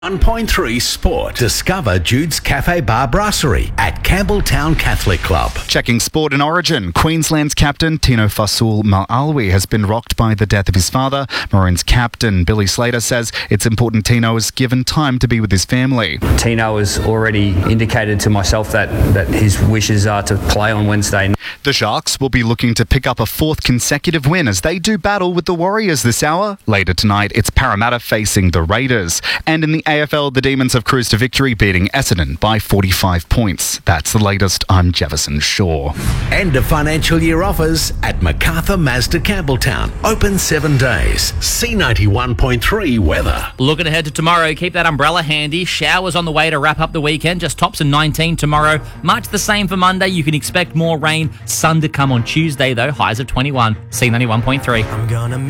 1.3 Sport. Discover Jude's Cafe Bar Brasserie at Campbelltown Catholic Club. Checking sport and origin, Queensland's captain Tino Fasul Ma'alwi has been rocked by the death of his father. Maroons captain Billy Slater says it's important Tino is given time to be with his family. Tino has already indicated to myself that his wishes are to play on Wednesday. The Sharks will be looking to pick up a fourth consecutive win as they do battle with the Warriors this hour. Later tonight, it's Parramatta facing the Raiders. And in the AFL, the Demons have cruised to victory, beating Essendon by 45 points. That's the latest. I'm Jefferson Shaw. End of financial year offers at MacArthur Mazda Campbelltown. Open 7 days. C91.3 weather. Looking ahead to tomorrow, keep that umbrella handy. Showers on the way to wrap up the weekend. Just tops of 19 tomorrow. Much the same for Monday. You can expect more rain. Sun to come on Tuesday, though. Highs of 21. C91.3.